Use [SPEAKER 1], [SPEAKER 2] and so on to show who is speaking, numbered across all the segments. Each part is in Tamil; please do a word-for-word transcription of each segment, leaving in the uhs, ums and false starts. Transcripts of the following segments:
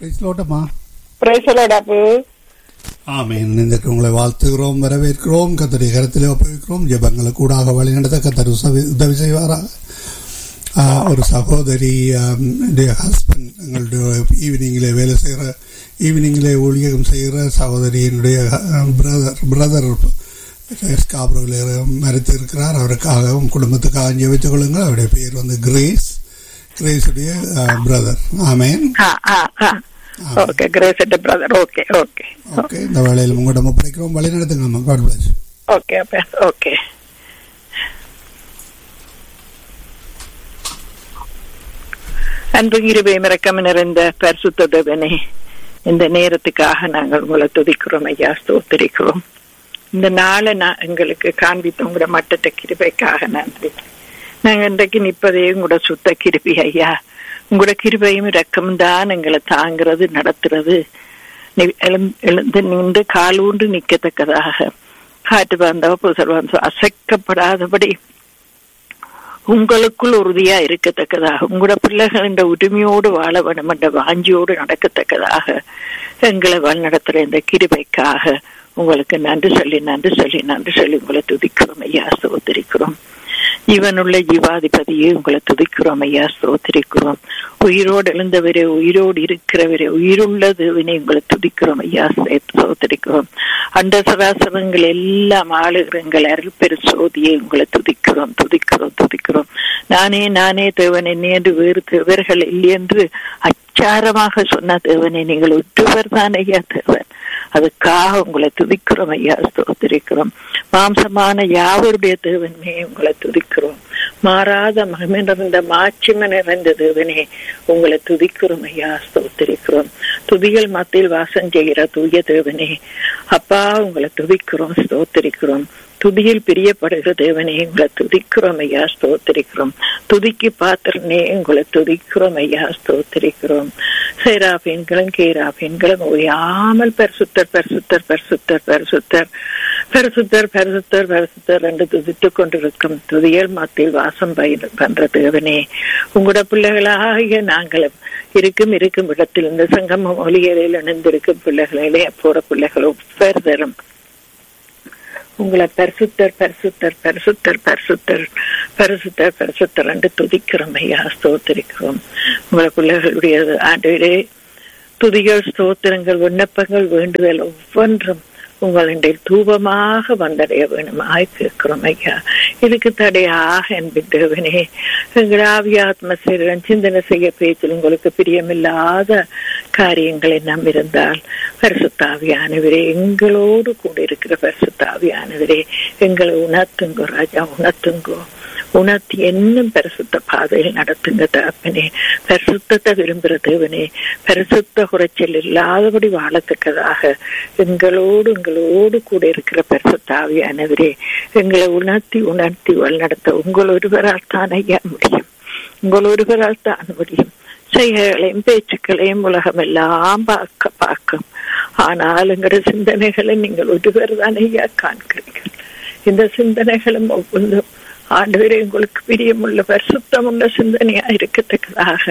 [SPEAKER 1] ஆமீன். இன்றைக்கு உங்களை வாழ்த்துகிறோம், வரவேற்கிறோம். கர்த்தருடைய கரத்திலே ஒப்புவிக்கிறோம். ஜெபங்களை கூடாக வழிநடத்த கர்த்தர் உதவி செய்வாராக. ஒரு சகோதரி ஹஸ்பண்ட் எங்களுடைய ஈவினிங்கிலே வேலை செய்கிற ஈவினிங்கிலே ஊழியம் செய்கிற சகோதரியினுடைய பிரதர் பிரதர் ஸ்காப்ரோவில் மறித்து இருக்கிறார். அவருக்காகவும் குடும்பத்துக்காக ஜெபித்துக் கொள்ளுங்கள். அவருடைய பேர் வந்து கிரேஸ் கிரேஸுடைய பிரதர். ஆமேன்.
[SPEAKER 2] Okay, grace brother. Okay okay
[SPEAKER 1] okay இந்த வேளையில் உங்களிடம் ஒப்படைக்கிறோம். வழி நடத்துங்க. God plus.
[SPEAKER 2] Okay okay. அன்பு கிருபையும் இரக்கமும் நிறைந்த பரிசுத்த தேவனே, இந்த நேரத்துக்காக நாங்கள் உங்களை துதிக்கிறோம் ஐயா, ஸ்தோத்திரிக்கிறோம். இந்த நாளை நான் எங்களுக்கு காண்பித்த உங்களோட மட்டத்தை கிருபைக்காக நன்றி. நாங்கள் இன்றைக்கு நிற்பதே உங்களோட சுத்த கிருபை ஐயா. உங்களோட கிருபையும் இரக்கமும் தான் எங்களை தாங்கிறது, நடத்துறது. எழுந்து நின்று காலூன்று நிற்கத்தக்கதாக காற்று வந்தவ புசல் வந்தோ அசைக்கப்படாதபடி உங்களுக்குள் உறுதியா இருக்கத்தக்கதாக, உங்களோட பிள்ளைகள் என்ற உரிமையோடு வாழ வேண்டும் என்ற வாஞ்சியோடு நடக்கத்தக்கதாக எங்களை வழிநடத்துற இந்த கிருபைக்காக உங்களுக்கு நன்றி சொல்லி நன்றி சொல்லி நன்றி சொல்லி உங்களை துதிக்கிறோம் ஐயா, ஸ்தோத்திரிக்கிறோம். இவனுள்ள ஜீவாதிபதியே உங்களை துதிக்கிறோம் ஐயா, ஸ்தோத்திரிக்கிறோம். உயிரோடு எழுந்தவரே, உயிரோடு இருக்கிறவரே, உயிருள்ள தேவனே உங்களை துதிக்கிறோம் ஐயா, ஸ்தோத்திரிக்கிறோம். அண்ட சராசரங்கள் எல்லாம் ஆளுகிறங்கள் அருள் பெரு சோதியை உங்களை துதிக்கிறோம் துதிக்கிறோம் துதிக்கிறோம். நானே நானே தேவன், என்னை என்று வேறு தேவர்கள் இல்லை என்று அச்சாரமாக சொன்ன தேவனே, நீங்கள் ஒற்றுவர் தான் ஐயா தேவன். அதுக்காக உங்களை துதிக்கிறோம் ஐயா, ஸ்தோத்திரிக்கிறோம். மாம்சமான யாவருடைய தேவனே உங்களை துதிக்கிறோம். மாறாத மகிமை நிறைந்த மாட்சிமை நிறைந்த தேவனே உங்களை துதிக்கிறோம் ஐயா, ஸ்தோத்திரிக்கிறோம். துதிகள் மத்தியில் வாசம் செய்கிற தூய தேவனே அப்பா உங்களை துதிக்கிறோம், ஸ்தோத்திரிக்கிறோம். துதியில் பிரியப்படுகிற தேவனே உங்களை துதிக்கிறோம் ஐயா, ஸ்தோத்திரிக்கிறோம். துதிக்கு பாத்திரனே உங்களை துதிக்கிறோம் ஐயா, ஸ்தோத்திரிக்கிறோம். சேராபீன்களும் கேராபீன்களும் ஓயாமல் பரிசுத்தர் பரிசுத்தர் பரிசுத்தர் பரிசுத்தர் பரிசுத்தர் பரிசுத்தர் பரிசுத்தர் என்று துதித்துக் கொண்டிருக்கும் துதியல் மத்தியில் வாசம் பண்ற தேவனே, உங்களோட பிள்ளைகளாகிய நாங்களும் இருக்கும் இருக்கும் இடத்தில் இந்த சங்கம ஒலிகளில் இணைந்திருக்கும் பிள்ளைகளிலே போற பிள்ளைகள் ஒவ்வொருத்தரும் உங்களை பரிசுத்தர் பரிசுத்தர் பரிசுத்தர் பரிசுத்தர் பரிசுத்தர் பரிசுத்தர் என்று துதிக்கிறோம் ஐயா, ஸ்தோத்திரிக்கிறோம். உங்களை பிள்ளைகளுடைய ஆண்டுகளே துதிகள், ஸ்தோத்திரங்கள், விண்ணப்பங்கள், வேண்டுதல் ஒவ்வொன்றும் உங்களுடைய தூபமாக வந்தடைய வேணுமாய் கேட்கிறோம் ஐயா. இதுக்கு தடையாக என்பின் தேவனே, எங்கள் ஆவியாத்ம சரீரம் சிந்தனை செய்ய பேச்சில் உங்களுக்கு பிரியமில்லாத காரியங்களை நம் இருந்தால் பரிசுத்தாவியானவரே, எங்களோடு கூட இருக்கிற பரிசுத்தாவியானவரே எங்களை உணர்த்துங்கோ ராஜா, உணர்த்துங்கோ. உணர்த்தி என்னும் பரிசுத்த பாதையில் நடத்துங்க தகப்பனே. பரிசுத்தத்தை விரும்புகிற தேவனே, பரிசுத்த குறைச்சல் இல்லாதபடி வாழத்தக்கதாக எங்களோடு எங்களோடு கூட இருக்கிற பரிசுத்த ஆவியானவரே எங்களை உணர்த்தி உணர்த்தி வழிநடத்த உங்கள் ஒருவரால் தான் ஐயா முடியும், உங்கள் ஒருவரால் தான் முடியும். செய்கைகளையும் பேச்சுக்களையும் உலகம் எல்லாம் பார்க்க பார்க்கும். ஆனால் எங்களோட சிந்தனைகளை நீங்கள் ஒருவர் தான் ஐயா காண்கிறீர்கள். இந்த சிந்தனைகளும் ஒவ்வொன்றும் ஆண்டவரே உங்களுக்கு பிரியமுள்ள பரிசுத்தம் உள்ள சிந்தனையா இருக்கத்தக்கதாக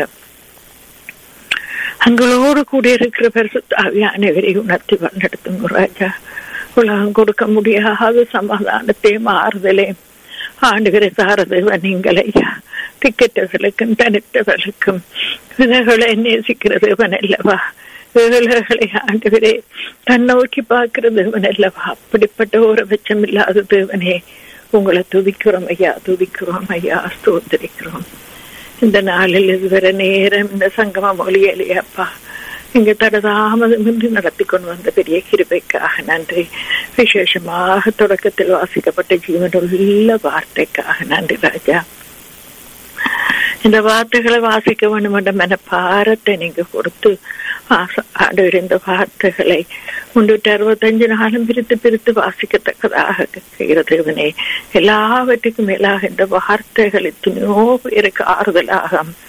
[SPEAKER 2] எங்களோடு கூட இருக்கிற பரிசுத்த ஆவியானவரை உணர்த்தி வழிநடத்துங்க ராஜா. உலகம் கொடுக்க முடியாத சமாதானத்தையும் ஆறுதலையும் ஆண்டவரை சாரதேவ நீங்கள் ஐயா. திக்கெட்டவர்களுக்கும் தனித்தவர்களுக்கும் விதைகளை நேசிக்கிற தேவன் அல்லவா, ஏழைகளை ஆண்டவரே கண்ணோக்கி பார்க்கிற தேவன் அல்லவா. அப்படிப்பட்ட ஒரு பட்சம் இல்லாத தேவனே உங்களை துதிக்கிறோம் ஐயா, துதிக்கிறோம் ஐயா, ஸ்தோத்திரிக்கிறோம். இந்த நாளில் இதுவரை நேரம் இந்த சங்கம மொழியலையாப்பா இங்க தடதாமதமின்றி நடத்தி கொண்டு வந்த பெரிய கிருபைக்காக நன்றி. விசேஷமாக தொடக்கத்தில் வாசிக்கப்பட்ட ஜீவனுள்ள வார்த்தைக்காக நன்றி ராஜா. இந்த வார்த்தைகளை வாசிக்க வேண்டும் என்ற மனப்பாரத்தை நீங்க கொடுத்து ஆண்டவர் இந்த வார்த்தைகளை முன்னூற்றி அறுபத்தஞ்சு நாளும் பிரித்து பிரித்து வாசிக்கத்தக்கதாக தேவனே, எல்லாவற்றுக்கும் மேலாக இந்த வார்த்தைகள் எத்தனையோ பேருக்கு ஆறுதலாக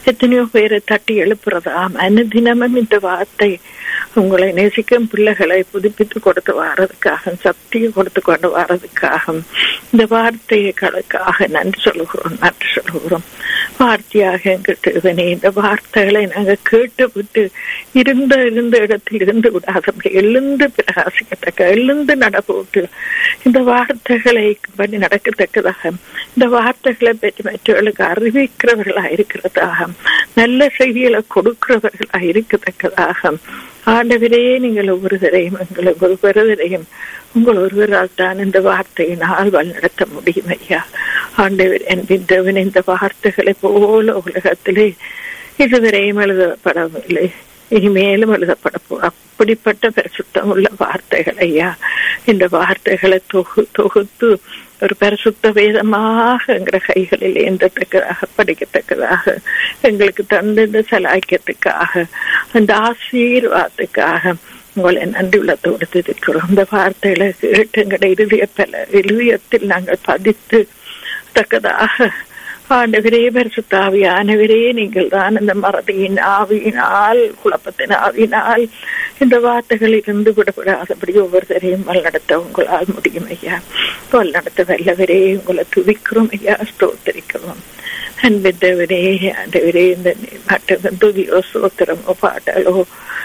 [SPEAKER 2] எத்தனையோ பேரை தட்டி எழுப்புறதாம். அனுதினமும் இந்த வார்த்தை உங்களை நேசிக்கும் பிள்ளைகளை புதுப்பித்து கொடுத்து வாரதுக்காக, சக்தியை கொடுத்து கொண்டு வாரதுக்காக, இந்த வார்த்தைகளுக்காக நன்றி சொல்லுகிறோம் நன்றி சொல்லுகிறோம். வார்த்தையாக எங்கிட்ட இந்த வார்த்தைகளை நாங்கள் கேட்டு விட்டு இருந்த இருந்த இடத்தில் இருந்து விடாதபடி எழுந்து பிரகாசிக்கத்தக்க, எழுந்து நடப்போட்டு இந்த வார்த்தைகளை பண்ணி நடக்கத்தக்கதாக, இந்த வார்த்தைகளை பற்றி மற்றவர்களுக்கு அறிவிக்கிறவர்களாக இருக்கிறதாக, நல்ல செய்திகளை கொடுக்கிறவர்களாக இருக்கத்தக்கதாக, ஆண்டவரே நீங்கள் ஒவ்வொருவரையும் எங்களை ஒவ்வொருவரையும் உங்கள் ஒருவரால் தான் இந்த வார்த்தையினால் வழிநடத்த முடியும் ஐயா. ஆண்டவர் என்பவன் இந்த வார்த்தைகளை போல உலகத்திலே இதுவரையும் எழுதப்படவில்லை, இனிமேலும் எழுதப்பட போ அப்படிப்பட்ட பரிசுத்தம் உள்ள வார்த்தைகள் ஐயா. இந்த வார்த்தைகளை தொகு தொகுத்து ஒரு பரிசுத்த வேதமாக எங்கிற கைகளில் ஏந்தத்தக்கதாக, படிக்கத்தக்கதாக, எங்களுக்கு தந்த சலாய்க்கத்துக்காக, அந்த ஆசீர்வாதத்துக்காக உங்களை நன்றி உள்ளத்தோடு இருக்கிறோம். இந்த வார்த்தைகளை கேட்டு எங்களுடைய இறுதிய பல இறுதியத்தில் நாங்கள் பதித்து தக்கதாக, ஆண்டவரே பரிசுத்த ஆவியானவரே நீங்கள் தான் இந்த மறதியின் ஆவியினால், குழப்பத்தின் ஆவியினால் இந்த வார்த்தைகளில் இருந்து விடப்படாதபடி ஒவ்வொருத்தரையும் வழிநடத்த உங்களால் முடியும் ஐயா. வழிநடத்த வல்லவரே உங்களை துதிக்கிறோம் ஐயா, ஸ்தோத்திரிக்கிறோம். அன்பிந்தவரே ஆண்டவரே, இந்த மற்ற துதியோ சோத்திரமோ பாட்டலோ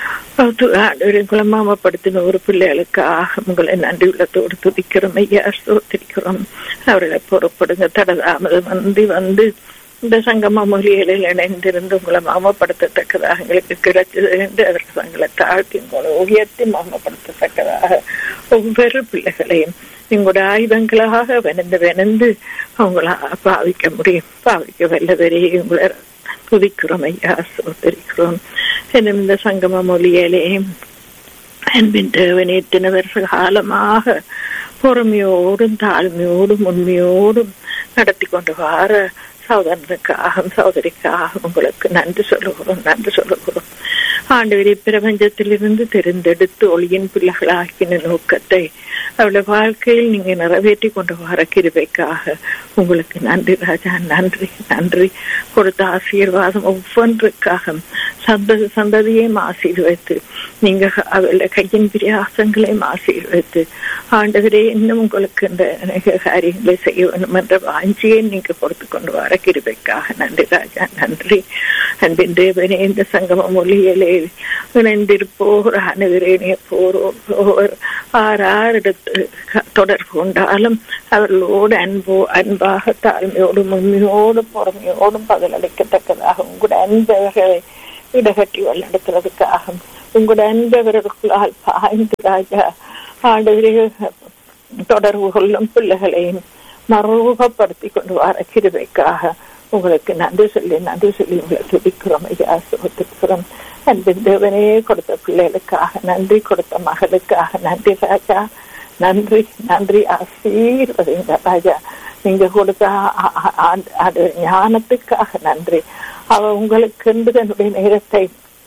[SPEAKER 2] ஆண்டவரை மாமப்படுத்தின ஒரு பிள்ளைகளுக்காக உங்களை நன்றி உள்ளத்தோடு துதிக்கிறோம் ஐயா, ஸ்தோத்திரிக்கிறோம். அவர்களை பொறுப்படுங்க, தடதாமதம் வந்து வந்து இந்த சங்கம மொழிகளில் இணைந்திருந்து உங்களை மாமப்படுத்தத்தக்கதாக எங்களுக்கு கிடைச்சது என்று அவர்கள் தங்களை தாழ்த்தி உங்களை உயர்த்தி மாமப்படுத்தத்தக்கதாக ஒவ்வொரு பிள்ளைகளையும் எங்களுடைய ஆயுதங்களாக வெனந்து வெனந்து அவங்கள பாவிக்க முடியும், பாவிக்க வல்லவரே உங்களை துதிக்கிறோம் ஐயா, சோதரிக்கிறோம். இந்த சங்கம மொழியிலே அன்பின் தேவனே எத்தனை வருஷ காலமாக பொறுமையோடும் தாழ்மையோடும் உண்மையோடும் நடத்தி கொண்டு வார சகோதரனுக்காக சகோதரிக்காக உங்களுக்கு நன்றி சொல்லுகிறோம் நன்றி சொல்லுகிறோம். ஆண்டவரே, பிரபஞ்சத்திலிருந்து தெரிந்தெடுத்து ஒளியின் பிள்ளைகளாக்கின நோக்கத்தை அவளுடைய வாழ்க்கையில் நீங்க நிறைவேற்றி கொண்டு வர கிருபைக்காக உங்களுக்கு நன்றி ராஜா, நன்றி நன்றி. கொடுத்த ஆசீர்வாதம் ஒவ்வொன்றுக்காக சந்ததி சந்ததியையும் ஆசீர்வைத்து, நீங்க அவளுடைய கையின் பிரியாசங்களையும் ஆசீர்வைத்து, ஆண்டவரே இன்னும் உங்களுக்கு இந்த அநேக காரியங்களை செய்ய வேண்டும் என்ற வாஞ்சியை நீங்க கொடுத்து கொண்டு வர கிருபைக்காக நன்றி ராஜா, நன்றி. அன்பின் தேவனே, இந்த சங்கம மொழியிலே இணைந்திருப்போர் அனைவரே போர் ஆறு ஆறு இடத்து தொடர்பு கொண்டாலும் அவர்களோடு அன்போ அன்பாக தாழ்மையோடும் உண்மையோடும் பொறுமையோடும் பதிலளிக்கத்தக்கதாக உங்களுடைய அன்பவர்களை இடகட்டி வழிநடத்துறதுக்காக உங்களுடைய அன்பவர்களுக்குள்ளால் பாய்ந்து ராஜா ஆண்டவரே தொடர்பு கொள்ளும் பிள்ளைகளையும் மறுரூபப்படுத்தி கொண்டு வர கிருபைக்காக உங்களுக்கு நன்றி சொல்லி நன்றி சொல்லி உங்களை துதிக்கிறோம் ஐயா, சுகத்துக்கிறோம். அன்பின் தேவனே, கொடுத்த பிள்ளைகளுக்காக நன்றி, கொடுத்த மகளுக்காக நன்றி ராஜா, நன்றி நன்றி. ஆசீர்வதிங்க ராஜா, நீங்க கொடுத்த அது ஞானத்துக்காக நன்றி. அவ உங்களுக்கு தன்னுடைய நேரத்தை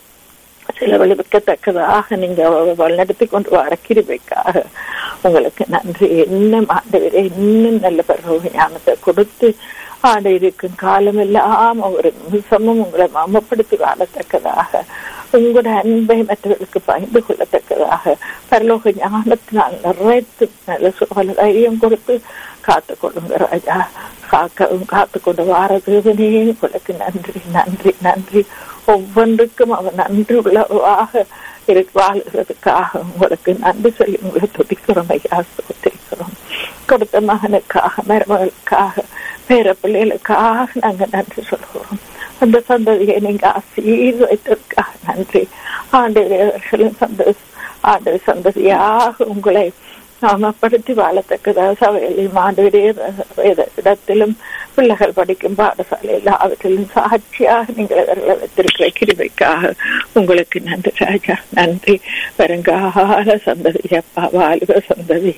[SPEAKER 2] செலவழிக்கத்தக்கதாக நீங்க வழிநடத்தி கொண்டு வர கிருபைக்காக உங்களுக்கு நன்றி. இன்னும் ஆண்டவரே, இன்னும் நல்ல பருவ ஞானத்தை கொடுத்து ஆண்டு இருக்கும் காலம் எல்லாம் ஒரு நிமிஷமும் உங்களை மமப்படுத்தி வாழத்தக்கதாக, உங்களோட அன்பை மற்றவர்களுக்கு பகிர்ந்து கொள்ளத்தக்கதாக பரலோக ஞானத்தினால் நிறைத்து நல்ல சுகல தைரியம் கொடுத்து காத்து கொள்ளுங்க ராஜா. காக்கவும் காத்து கொண்டு வாரதேவனே உங்களுக்கு நன்றி நன்றி நன்றி. ஒவ்வொன்றுக்கும் அவன் நன்றி உள்ளவாக வாழ்கிறதுக்காக உங்களுக்கு நன்றி சொல்லி உங்களை துதிக்கிறோம் ஐயா, சுத்திரிக்கிறோம். கொடுத்த மகனுக்காக மருமகளுக்காக பேர பிள்ளைகளுக்காக நாங்க நன்றி சொல்கிறோம். அந்த சந்ததியை நீங்க ஆசீர்வதித்ததுக்காக நன்றி. ஆண்டவர்களும் சந்த ஆண்டு சந்ததியாக உங்களை நாமப்படுத்தி வாழத்தக்கதாக சபையிலும் ஆண்டவரே இடத்திலும் பிள்ளைகள் படிக்கும் பாடசாலையில் அவற்றிலும் சாட்சியாக நீங்கள் அவர்களை வைத்திருக்கிற கிருபைக்காக உங்களுக்கு நன்றி ராஜா, நன்றி. வருங்கால சந்ததி அப்பா வாலிப சந்ததி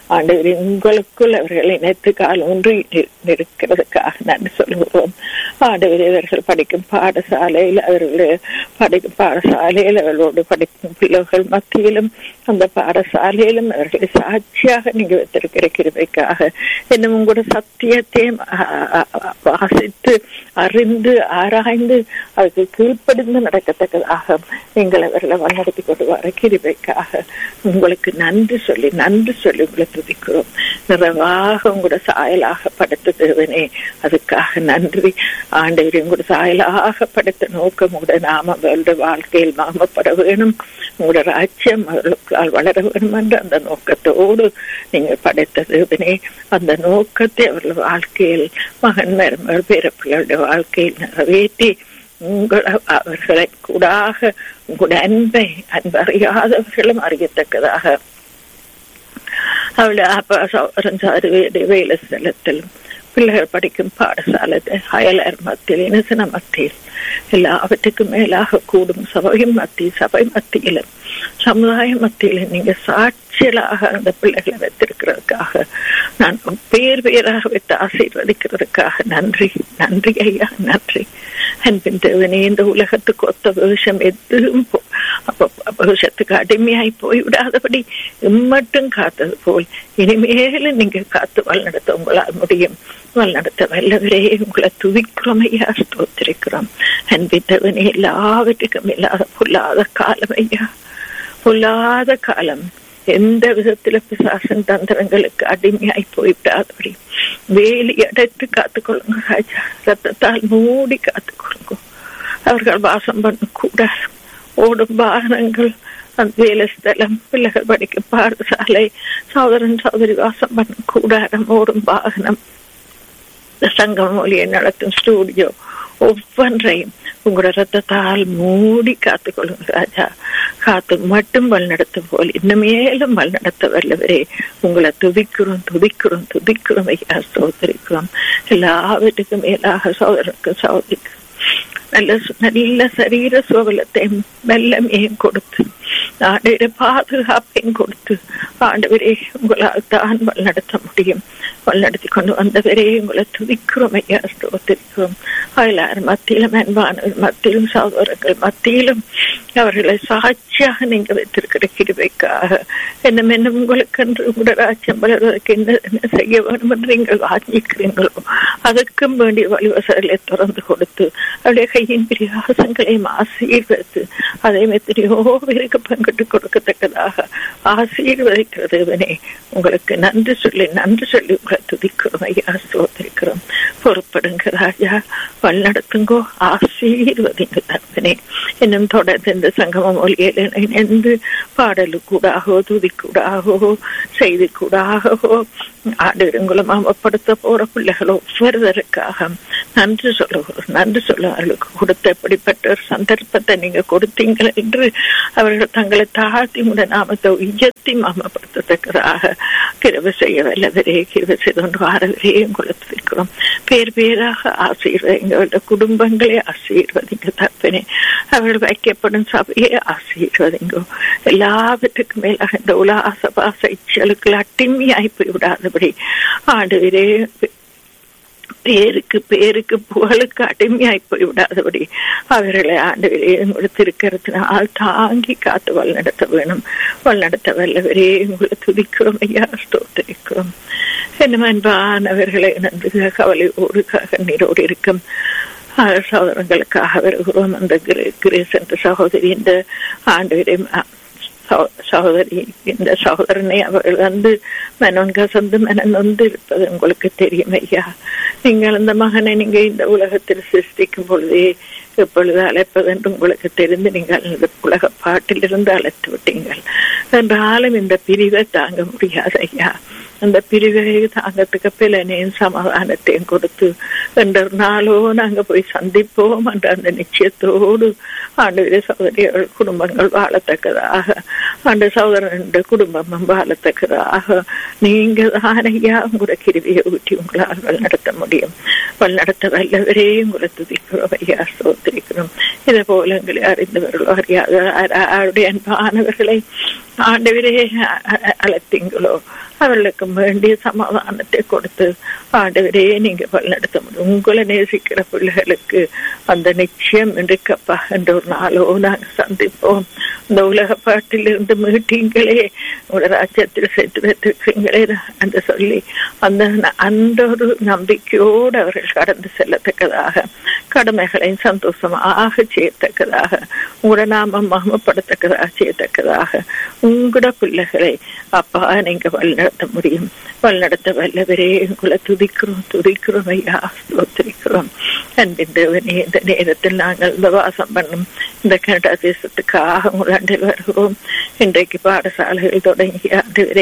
[SPEAKER 2] ஆண்டவரே உங்களுக்குள் அவர்கள் இணைத்து கால் ஒன்றி இருக்கிறதுக்காக நன்றி சொல்கிறோம். ஆண்டவரே அவர்கள் படிக்கும் பாடசாலையில் அவர்களுடைய படிக்கும் பாடசாலையில் அவர்களோடு படிக்கும் பிள்ளைகள் மத்தியிலும் அந்த பாடசாலையிலும் அவர்களை சாட்சியாக நீங்க வைத்திருக்கிற கிருபைக்காக இன்னும் உங்களோட சத்தியத்தையும் வாசித்து அறிந்து ஆராய்ந்து அதுக்கு கீழ்ப்படிந்து நடக்கத்தக்கதாக நீங்கள் அவர்களை வழிநடத்தி கொண்டு வர கிருபைக்காக உங்களுக்கு நன்றி சொல்லி நன்றி சொல்லி உங்களை துதிக்கிறோம். நிறைவாக உங்களோட சாயலாக படுத்த தேவனே அதுக்காக நன்றி. ஆண்டவரே உங்களோட சாயலாக படுத்த நோக்கம் உங்களோட நாம அவருடைய வாழ்க்கையில் மாமப்பட வேணும், உங்களோட ராஜ்யம் அவர்களுக்கால் வளர வேணும் என்ற அந்த நோக்கத்தோடு நீங்கள் படைத்த தேவனே அந்த நோக்கத்தை அவர்கள் வாழ்க்கையில் மகன் மருமகள் பேரப்பிள்ளைகளுடைய வாழ்க்கையில் நிறைவேற்றி உங்களை அவர்களை கூடாக உங்களுடைய அன்பை அன்பறியாதவர்களும் அறியத்தக்கதாக அவளுடைய அப்பா சௌரஞ்சாருடைய வேலை ஸ்தலத்திலும் பிள்ளைகள் படிக்கும் பாடசாலை அயலர் மத்தியில் இனசன மத்தியில் எல்லாவற்றுக்கும் மேலாக கூடும் சபை மத்திய சபை மத்தியிலும் சமுதாய மத்தியில நீங்க சாட்சியலாக அந்த பிள்ளைகளை வைத்திருக்கிறதுக்காக நான் பேர் பேராக வைத்து ஆசீர்வதிக்கிறதுக்காக நன்றி நன்றி ஐயா நன்றி. அன்பின் தேவனே இந்த உலகத்துக்கு ஒத்த விஷம் எதுவும் விஷத்துக்கு அடிமையாய் போய்விடாதபடி இம்மட்டும் காத்தது போல் இனிமேலும் நீங்க காத்து வழிநடத்த உங்களால் முடியும். வழிநடத்த வல்லவரே உங்களை துதிக்கிறோம் ஐயா ஸ்தோத்திரிக்கிறோம். அன்பின் தேவனே எல்லாவற்றுக்கும் இல்லாத பொல்லாத காலம் ஐயா பொல்லாத காலம் எந்த விதத்துல பிசாசன் தந்திரங்களுக்கு அடிமையாய் போய்விடாதபடி வேலி அடைத்து காத்துக்கொள்ளுங்க ராஜா. ரத்தத்தால் மூடி காத்துக்கொள்ளுங்க. அவர்கள் வாசம் பண்ண கூட ஓடும் வாகனங்கள் அந்த வேலை ஸ்தலம் பிள்ளைகள் படிக்கும் பாடசாலை சகோதரன் சகோதரி வாசம் பண்ண கூடாரம் ஓடும் வாகனம் சங்கம் மொழியை நடத்தும் ஸ்டூடியோ ஒவ்வொன்றையும் உங்களோட ரத்தத்தால் மூடி காத்துக்கொள்ளுங்க ராஜா. காத்து மட்டும் வழிநடத்தும் போல் இன்னமேலும் வழிநடத்த வல்லவரே உங்களை துதிக்கிறோம் துதிக்கிறோம் துதிக்கிறோம் ஐயா சோதரிக்கிறோம். எல்லாவற்றுக்கும் மேலாக சோதரனுக்கும் சோதரிக்கும் நல்ல நல்ல சரீர சோகலத்தை மெல்லமையும் கொடுத்து ஆண்டவரே பாதுகாப்பையும் கொடுத்து ஆண்டவரே உங்களால் தான் வழிநடத்த முடியும். வழிநடத்தி கொண்டு வந்தவரே உங்களை துதிக்கிறோம் ஐயா ஸ்தோத்திரிக்கிறோம். அயலார் மத்தியிலும் அன்பானவர் மத்தியிலும் சகோதரர்கள் மத்தியிலும் அவர்களை சாட்சியாக நீங்க வைத்திருக்கிற கிருபைக்காக என்ன என்ன உங்களுக்கு என்று உங்களோட ராஜ்யம் வளர்வதற்கு என்ன என்ன செய்ய வேண்டும் என்று நீங்கள் வாஞ்சிக்கிறீங்களோ அதற்கும் வேண்டிய வழிவசங்களை திறந்து கொடுத்து அவருடைய கையின் பிரியாசங்களையும் ஆசீர்வதித்து அதையும் எத்தனையோ பேருக்கு பங்கிட்டு கொடுக்கத்தக்கதாக ஆசீர்வதிக்கிறதுவனே உங்களுக்கு நன்றி சொல்லி நன்றி சொல்லி உங்களை துதிக்கிறோம் ஐயா ஸ்தோத்திரிக்கிறோம். பொறுப்படுங்க ராஜா வழிநடத்துங்கோ ஆசீர்வதிங்க தற்பனே. இன்னும் தொடர்ந்து இந்த சங்கம மொழியில இணைந்து பாடலு கூடாகோ துதி கூடாகோ செய்தி கூடாகவோ ஆடுங்களும் அமப்படுத்த போற பிள்ளைகள் ஒவ்வொருவருக்காக நன்றி சொல்லுகிறோம். நன்றி சொல்ல அவர்களுக்கு கொடுத்த எப்படிப்பட்ட ஒரு சந்தர்ப்பத்தை நீங்க கொடுத்தீங்கள் என்று அவர்கள் தங்களை தாழ்த்தி உட நாமத்தை உயர்த்தி மாமப்படுத்தத்தக்கதாக கிருபை செய்ய வல்லவரே கிருபை செய்து கொண்டு வாரவரே உங்களை துதிக்கிறோம். பேர் பேராக ஆசீர்வதிங்க குடும்பங்களே ஆசீர்வதிங்க தப்பனே. அவர்கள் வைக்கப்படும் சபையை ஆசீர்வதிங்க. எல்லாவற்றுக்கும் மேலாக இந்த உலாச பாச இச்சலுக்கு அட்டிமையாய் போய் விடாதபடி ஆண்டவரே பேருக்கு பேருக்கு புகழுக்கு அடிமையாய் போய் விடாதபடி அவர்களை ஆண்டவரே கொடுத்திருக்கிறதுனால் தாங்கி காத்து வழிநடத்த வேணும். வழிநடத்த வல்லவரே உங்களை துதிக்கிறோம் ஐயா ஸ்தோத்திரிக்கிறோம். என்ன அன்பானவர்களை நன்றி கவலையோடு கண்ணீரோடு இருக்கும் சகோதரங்களுக்காக வருகிறோம். அந்த கிரேஸ் என்ற சகோதரி இந்த ஆண்டவரே சகோதரி இந்த சகோதரனை அவர்கள் வந்து மனம் கசந்து மனம் வந்து இருப்பது உங்களுக்கு தெரியும் ஐயா. நீங்கள் அந்த மகனை நீங்க இந்த உலகத்தில் சிருஷ்டிக்கும் பொழுதே எப்பொழுது அழைப்பது என்று உங்களுக்கு தெரிந்து நீங்கள் இந்த உலக பாட்டிலிருந்து அழைத்து விட்டீங்கள் என்றாலும் இந்த பிரிவை தாங்க முடியாது ஐயா. அந்த பிரிவை தாங்கத்துக்கு பிள்ளைனையும் சமாதானத்தையும் கொடுத்து என்ற நாளோ நாங்க போய் சந்திப்போம் என்ற அந்த நிச்சயத்தோடு ஆண்டவரே சகோதரிகள் குடும்பங்கள் வாழத்தக்கதாக அந்த சகோதரன் குடும்பம் வாழத்தக்கதாக நீங்க தான் ஐயா உங்களோட கிருவியை ஊற்றி உங்களால் வழிநடத்த முடியும். வழிநடத்த வல்லவரே உங்களை துதிக்கிறோம் ஐயா, ஸ்தோத்திரிக்கிறோம். இதே போல எங்களை அறிந்தவர்களோ அறியாத அவருடைய அன்பானவர்களை ஆண்டவரே அழைத்தீங்களோ அவர்களுக்கு வேண்டிய சமாதானத்தை கொடுத்து ஆண்டவரே நீங்க வழிநடத்த முடியும். உங்களை நேசிக்கிற பிள்ளைகளுக்கு அந்த நிச்சயம் இருக்கப்பா என்ற ஒரு நாளோ நாங்கள் சந்திப்போம். இந்த உலக பாட்டிலிருந்து மீட்டீங்களே, உங்களோட ராஜ்யத்தில் சேர்த்து வைத்திருக்கீங்களே என்று சொல்லி அந்த அந்த ஒரு நம்பிக்கையோடு அவர்கள் கடந்து செல்லத்தக்கதாக, கடமைகளையும் சந்தோஷமாக செய்யத்தக்கதாக, உங்களோட நாமம் மகிமைப்படுத்தக்கதாக செய்யத்தக்கதாக உங்களோட பிள்ளைகளை அப்பா நீங்க வழிநடத்த முடியும். வழிநடத்த வல்லவரே உங்களை துதிக்கிறோம் துதிக்கிறோம் ஐயா, ஸ்தோத்திரிக்கிறோம். அன்பின் தேவனே, இந்த நேரத்தில் நாங்கள் இந்த வாசம் பண்ணும் இந்த கனடா தேசத்துக்காக உங்களாண்டில் வருகிறோம். இன்றைக்கு பாடசாலைகள் தொடங்கி ஆண்டவரே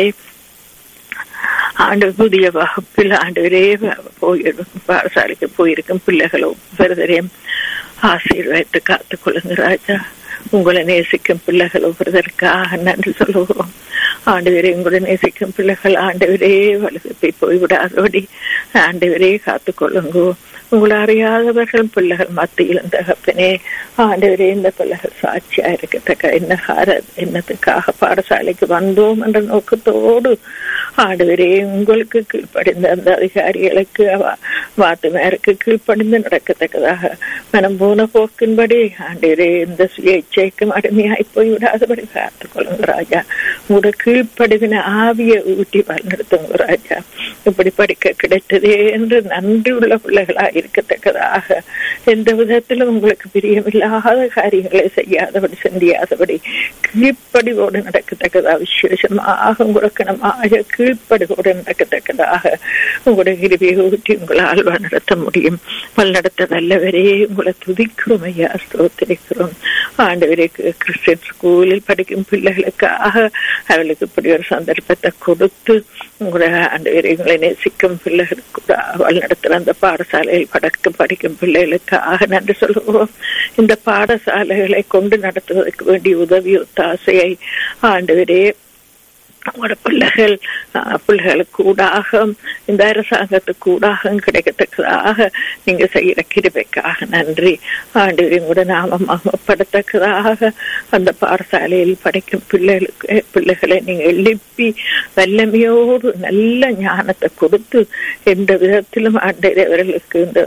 [SPEAKER 2] ஆண்டு புதிய வகுப்பில் ஆண்டவரே போயிருக்கும் பாடசாலைக்கு போயிருக்கும் பிள்ளைகளோ ஒவ்வொருவரையும் ஆசீர்வாதத்தை காத்துக் கொள்ளுங்க ராஜா. உங்களை நேசிக்கும் பிள்ளைகள் ஒவ்வொருவருக்காக நன்றி சொல்லுகிறோம். ஆண்டவரே உங்களை நேசிக்கும் பிள்ளைகள் ஆண்டவரே வலுப்பை போய்விடாதபடி ஆண்டவரே காத்துக்கொள்ளுங்கோ. உங்களை அறியாதவர்கள் பிள்ளைகள் மத்தியில் தகப்பனே ஆண்டவரே இந்த பிள்ளைகள் சாட்சியா இருக்கத்தக்க என்ன என்னத்துக்காக பாடசாலைக்கு வந்தோம் என்ற நோக்கத்தோடு ஆண்டவரே உங்களுக்கு கீழ்ப்படிந்த அந்த அதிகாரிகளுக்கு வாத்துமாருக்கு கீழ்ப்படிந்து நடக்கத்தக்கதாக மனம் போன போக்கின்படி ஆண்டவரே இந்த சுயேட்சைக்கும் அடிமையாய் போய் விடாதபடி காத்துக்கொள்ளுங்க ராஜா. உங்களோட கீழ்ப்படிவின ஆவியை ஊட்டி வழிநடத்துங்க ராஜா. இப்படி படிக்க கிடைத்ததே என்று நன்றி உள்ள பிள்ளைகளாக இருக்கத்தக்கதாக, எந்த விதத்திலும் உங்களுக்கு பிரியமில்லாத காரியங்களை செய்யாதபடி சிந்தியாதபடி கீழ்ப்படிவோடு நடக்கத்தக்கதா, விசேஷமாக உங்களுக்கணமாக கீழ்ப்படிவோடு நடக்கத்தக்கதாக உங்களுடைய கிருபையை ஊற்றி உங்களால் வழிநடத்த முடியும். வழிநடத்த வல்லவரே உங்களை துதிக்கிறோம் ஐயா, ஸ்தோத்திரிக்கிறோம். ஆண்டவரே கிறிஸ்டியன் ஸ்கூலில் படிக்கும் பிள்ளைகளுக்காக அவர்களுக்கு இப்படி ஒரு சந்தர்ப்பத்தை கொடுத்து உங்களுடைய ஆண்டவரே உங்களை நேசிக்கும் பிள்ளைகளுக்கு வழிநடத்துகிற அந்த பாடசாலையில் படக்கும் படிக்கும் பிள்ளைகளுக்காக நன்றி சொல்லுவோம். இந்த பாடசாலைகளை கொண்டு நடத்துவதற்கு வேண்டிய உதவி ஒத்தாசையை ஆண்டவரே உங்களோட பிள்ளைகள் பிள்ளைகளுக்கு கூடாக இந்த அரசாங்கத்துக்கு கூடாக கிடைக்கத்தக்கதாக நீங்க செய்யற கிருபைக்காக நன்றி. ஆண்டவரே உங்களோட நாம மகிமைப்படத்தக்கதாக அந்த பாடசாலையில் படிக்கும் பிள்ளைகளுக்கு பிள்ளைகளை நீங்க எழுப்பி வல்லமையோடு நல்ல ஞானத்தை கொடுத்து எந்த விதத்திலும் ஆண்டவரே அவர்களுக்கு இந்த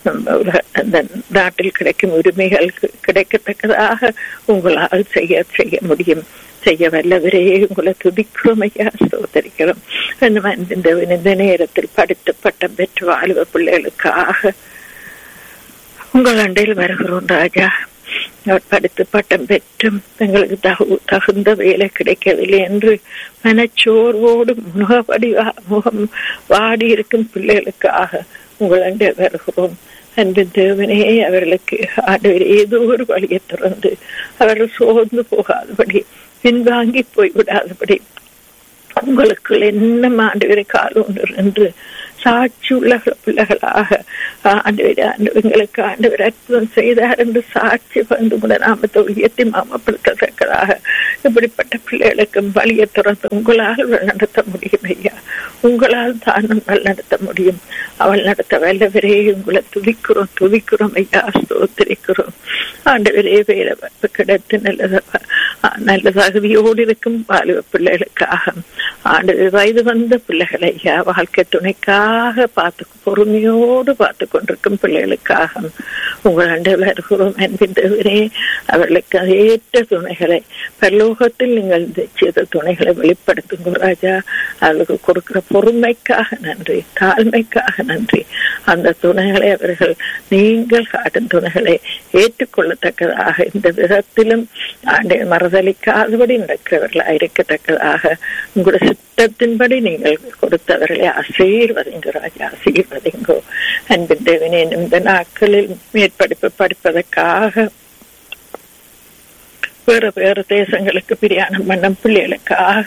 [SPEAKER 2] அந்த நாட்டில் கிடைக்கும் உரிமைகள் கிடைக்கத்தக்கதாக உங்களால் செய்ய செய்ய முடியும். செய்ய வல்லவரே உங்களை துதிக்கிறோம் ஐயா, ஸ்தோத்திரிக்கிறோம். இந்த நேரத்தில் படித்து பட்டம் பெற்று வாழ்வ பிள்ளைகளுக்காக உங்கள் அண்டையில் வருகிறோம் ராஜா. அவர் படித்து பட்டம் பெற்றும் தங்களுக்கு தகு தகுந்த வேலை கிடைக்கவில்லை என்று மனச்சோர்வோடு முகப்படி முகம் வாடி இருக்கும் பிள்ளைகளுக்காக உங்கள் அண்டை வருகிறோம். அன்பின் தேவனே, அவர்களுக்கு ஆண்டவர் ஏதோ ஒரு வழியை திறந்து அவர்கள் சோர்ந்து போகாதபடி பின்வாங்கி போய்விடாதபடி உங்களுக்கு என்ன ஆண்டவரை காலம் என்று சாட்சி உள்ள பிள்ளைகளாக ஆண்டவர் எங்களுக்கு ஆண்டவர் அற்புதம் செய்தார் என்று சாட்சி வந்து கூட நாமத்தை உயர்த்தி மாமப்படுத்தத்தக்கதாக இப்படிப்பட்ட பிள்ளைகளுக்கு வழியை திறந்து உங்களால் நடத்த முடியும் ஐயா. உங்களால் தானும் நடத்த முடியும். அவள் நடத்த வல்லவரே உங்களை துதிக்கிறோம் துதிக்கிறோம் ஐயா, ஸ்தோத்திரிக்கிறோம். ஆண்டவரே வேற கிடைத்து நல்ல நல்ல தகுதியோடு இருக்கும் வாலிப பிள்ளைகளுக்காக ஆண்டவர் வயது வந்த பிள்ளைகளை ஐயா வாழ்க்கை துணைக்காக பார்த்து பொறுமையோடு பார்த்து கொண்டிருக்கும் பிள்ளைகளுக்காக உங்கள் அண்டை வருகிறோம். அன்பின் தேவனே, அவர்களுக்கு ஏற்ற துணைகளை பரலோகத்தில் நீங்கள் செய்த துணைகளை வெளிப்படுத்துங்க ராஜா. அவர்களுக்கு கொடுக்கிற பொறுமைக்காக நன்றி, தாழ்மைக்காக நன்றி. அந்த துணைகளை அவர்கள் நீங்கள் காட்டும் துணைகளை ஏற்றுக்கொள்ளத்தக்கதாக இந்த விதத்திலும் ஆண்டை மறுதளிக்காதபடி நடக்கிறவர்களாக இருக்கத்தக்கதாக உங்களோட சித்தத்தின்படி நீங்கள் கொடுத்தவர்களை ஆசீர்வதிங்க ராஜா, ஆசீர்வதிங்கோ. அன்பின் தேவனே, இந்த நாட்களில் மேற்படிப்பு படிப்பதற்காக வேறு வேறு தேசங்களுக்கு பிரயாணம் பண்ணும் பிள்ளைகளுக்காக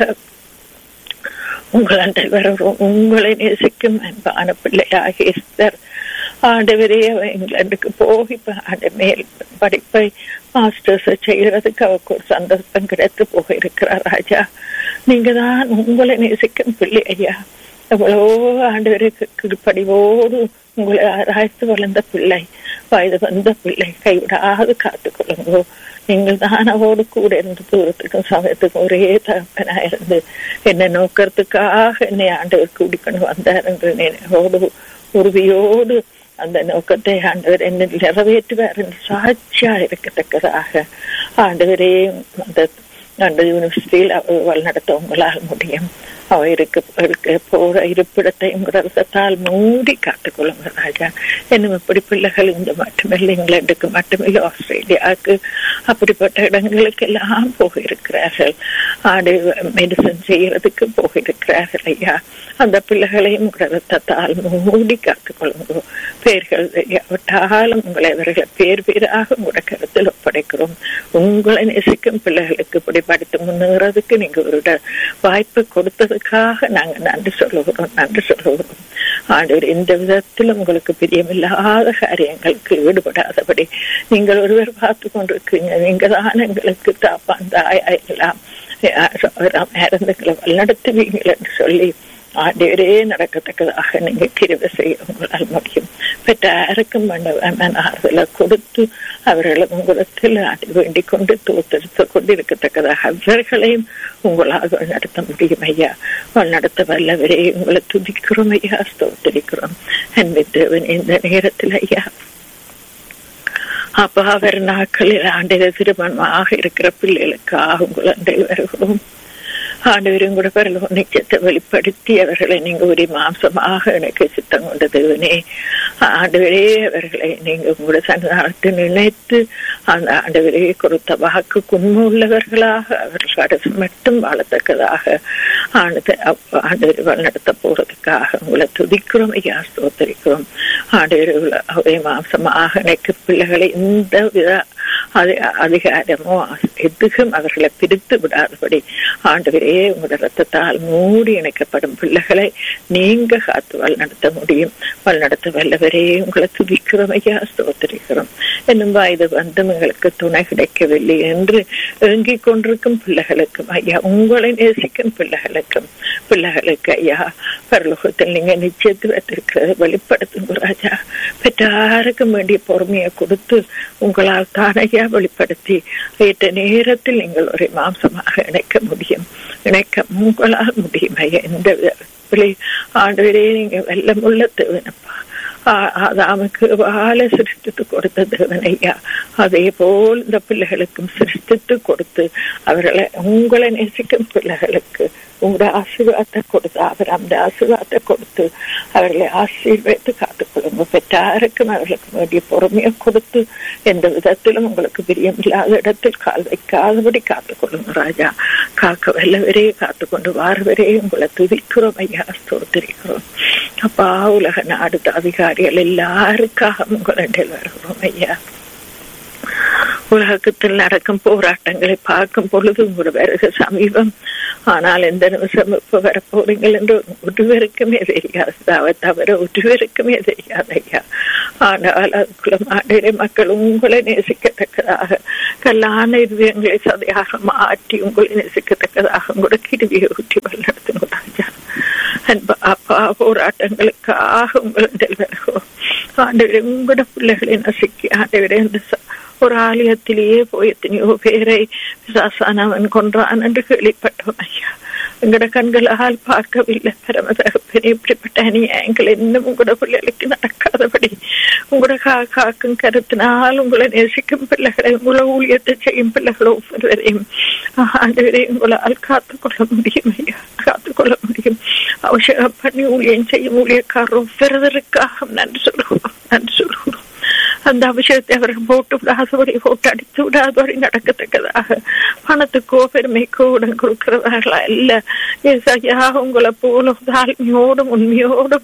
[SPEAKER 2] உங்கள் அண்டை வருவோம். உங்களை நேசிக்கும் அன்பான பிள்ளையாக எஸ்தர் ஆண்டவரே இங்கிலாந்துக்கு போய் ஆண்டு மேல் படிப்பை மாஸ்டர்ஸ் செய்யறதுக்கு அவருக்கு ஒரு சந்தர்ப்பம் கிடைத்து போக இருக்கிறார். ராஜா, நீங்க தான் உங்களை நேசிக்கும் பிள்ளை ஐயா. எவ்வளோ ஆண்டவருக்கு கீழ்ப்படிவோடு உங்களை ஆராய்த்து வளர்ந்த பிள்ளை, வயது வந்த பிள்ளை, கைவிடாது காத்துக்கொள்ளுங்கோ. நீங்கள் தான் அவரோடு கூட இருந்து தூரத்துக்கும் சமயத்துக்கும் ஒரே தகப்பனா இருந்து என்னை நோக்கிறதுக்காக என்னை ஆண்டவர் கூட்டிக்கொண்டு வந்தார் என்று நினைவோடு உறுதியோடு அந்த நோக்கத்தை ஆண்டவர் என்ன நிறைவேற்றுவார் என்று சாட்சியா இருக்கத்தக்கதாக ஆண்டவரே அந்த அந்த யூனிவர்சிட்டியில் அவர் நடத்த உங்களால் முடியும். அவருக்கு போற இருப்பிடத்தை உங்கள் ரசத்தால் மூடி காத்துக்கொள்ளுங்க ராஜா. இன்னும் இப்படி பிள்ளைகள் இந்த மட்டுமில்லை, இங்கிலாந்துக்கு மட்டுமில்லை, ஆஸ்திரேலியாவுக்கு அப்படிப்பட்ட இடங்களுக்கு எல்லாம் போக இருக்கிறார்கள். ஆடு மெடிசன் செய்யறதுக்கு போக இருக்கிறார்கள் ஐயா. அந்த பிள்ளைகளையும் உங்கள் ரத்தத்தால் மூடி காத்துக்கொள்ளுங்க. பேர்கள் தெரியாவிட்டாலும் உங்களை அவர்களை பேர் பேராக உங்களோட கருத்தில் ஒப்படைக்கிறோம். உங்களை நேசிக்கும் பிள்ளைகளுக்கு இப்படி படித்து முன்னேறதுக்கு நீங்க ஒரு வாய்ப்பு கொடுத்ததுக்காக நாங்க நன்றி சொல்லுகிறோம், நன்றி சொல்லுகிறோம். ஆண்டவர் எந்த விதத்திலும் உங்களுக்கு பிரியமில்லாத காரியங்களுக்கு ஈடுபடாதபடி நீங்கள் ஒருவர் பார்த்து கொண்டிருக்கீங்க. நீங்க தான் எங்களுக்கு தாப்பான் தாயெல்லாம் இறந்துங்களை வழிநடத்துவீங்கள் என்று சொல்லி ஆண்டவரே நடக்கத்தக்கதாக நீங்க கிருபை செய்ய உங்களால் முடியும். பெற்றாருக்கும் ஆறுதலை கொடுத்து அவர்களை உங்களிடத்தில் ஆடி வேண்டிக் கொண்டு தோத்தெடுத்து கொண்டு இருக்கத்தக்கதாக அவர்களையும் உங்களால் நடத்த முடியும் ஐயா. நடத்த வல்லவரே உங்களை துதிக்கிறோம் ஐயா, ஸ்தோத்திரிக்கிறோம். அன்பு தேவன் இந்த நேரத்தில் ஐயா அப்பா அவர் நாட்களில் ஆண்டில திருமணமாக இருக்கிற பிள்ளைகளுக்காக உங்கள் அண்டை வருகிறோம். ஆண்டவரும் கூட பரலோக நிச்சயத்தை வெளிப்படுத்தி அவர்களை நீங்க ஒரு மாம்சமாக எனக்கு சித்தம் கொண்ட தேவனே. ஆண்டவரே அவர்களை நீங்க உங்களோட சன்னிதானத்தை நினைத்து அந்த ஆண்டவரே கொடுத்த வாக்கு உண்மை உள்ளவர்களாக அவர்கள் கடைசி மட்டும் வாழத்தக்கதாக ஆண்டவர் நடத்த போறதுக்காக உங்களை துதிக்கிறோம் ஐயா, ஸ்தோத்திரிக்கிறோம். ஆண்டவர் ஒரே மாம்சமாக எனக்கு பிள்ளைகளை இந்த வித அதிகாரமோ எதுக்கும் அவர்களை பிரித்து விடாதபடி ஆண்டவரே உங்களோட ரத்தத்தால் மூடி இணைக்கப்படும் பிள்ளைகளை நீங்க காத்து வழி நடத்த முடியும். வழி நடத்த வல்லவரே உங்களை துதிக்கிறோம் ஐயா, ஸ்தோத்திரிக்கிறோம். என்னும் வயது வந்தும் எங்களுக்கு துணை கிடைக்கவில்லை என்று ஏங்கிக் கொண்டிருக்கும் பிள்ளைகளுக்கும் ஐயா, உங்களை நேசிக்கும் பிள்ளைகளுக்கும் பிள்ளைகளுக்கு ஐயா பரலோகத்தில் நீங்க நிச்சயத்து வைத்திருக்கிறது வெளிப்படுத்தும் ராஜா. பெற்றாருக்கும் வேண்டிய பொறுமையை கொடுத்து உங்களால் தானையா வெளிப்படுத்தி ஏற்ற நேரத்தில் நீங்கள் ஒரு மாம்சமாக இணைக்க முடியும், இணைக்க உங்களால் முடியும் ஐயா. இந்த ஆண்டவரே நீங்க வெள்ளமுள்ள தேவனப்பா. ஆதாமுக்கு வாழ சிருஷ்டித்து கொடுத்த தேவன் ஐயா, அதே போல் இந்த பிள்ளைகளுக்கும் சிருஷ்டித்து கொடுத்து அவர்களை உங்களை நேசிக்கும் பிள்ளைகளுக்கு உங்களோட ஆசீர்வாதத்தை கொடுத்து அவர் அந்த ஆசீர்வாதத்தை கொடுத்து அவர்களை ஆசீர்வதித்து காத்துக்கொள்ளுங்க. பெற்றாருக்கும் அவர்களுக்கு வேண்டிய பொறுமையை கொடுத்து எந்த விதத்திலும் உங்களுக்கு பிரியமில்லாத இடத்தில் கால் வைக்காதபடி காத்துக்கொள்ளுங்க ராஜா. காக்க வல்லவரே காத்துக்கொண்டு வாரவரே உங்களை துதிக்கிறோம் ஐயா, ஸ்தோத்திரிக்கிறோம். அப்பா உலக நாடு அதிகாரிகள் எல்லாருக்காக உங்களிடம் வருகிறோம் ஐயா. உலகத்தில் நடக்கும் போராட்டங்களை பார்க்கும் பொழுது உங்களோட வருக சமீபம். ஆனால் எந்த நிமிஷம் இப்ப வரப்போறீங்கள் என்று ஒருவருக்குமே தெரியாது, அதை தவிர ஒருவருக்குமே தெரியாது ஐயா. ஆனால் அதுக்குள்ள மாநில மக்கள் உங்களை நேசிக்கத்தக்கதாக கல்லான இதயங்களை சதையாக மாற்றி உங்களை நேசிக்கத்தக்கதாக உங்களோட கிருவியை ஊற்றி வழிநடத்தணும் ராஜா. அப்பா போராட்டங்களுக்காக உங்களிடம் வருகிறோம் ஆண்டவரே. உங்களோட பிள்ளைகளை நசுக்கி ஆண்டவரே இந்த ஒரு ஆலயத்திலேயே போய் எத்தனையோ பேரை பிசாசானவன் கொன்றான் என்று கேள்விப்பட்டோம் ஐயா. எங்கட கண்களால் பார்க்கவில்லை பரமதகப்பனே. இப்படிப்பட்ட அநியாயங்கள் இன்னும் உங்களோட பிள்ளைகளுக்கு நடக்காதபடி உங்களோட கா காக்கும் கருத்தினால் உங்களை நேசிக்கும் பிள்ளைகளை உங்களை ஊழியத்தை செய்யும் பிள்ளைகளை ஒவ்வொருவரையும் ஆண்டவரை உங்களால் காத்துக்கொள்ள முடியும் ஐயா, காத்துக்கொள்ள முடியும். அவசியம் பண்ணி ஊழியம் செய்யும் ஊழியக்காரர் ஒவ்வொருவருக்காக நன்றி சொல்லுவோம், நன்றி சொல்லுவோம். அந்த அபிஷேகத்தை அவர்கள் போட்டு விடாதபடி போட்டு அடித்து விடாதபடி நடக்கத்தக்கதாக பணத்துக்கோ பெருமைக்கோ உடன் கொடுக்கிறவர்களா இல்ல ஏசாயா உங்களை போல தாழ்மையோடும் உண்மையோடும்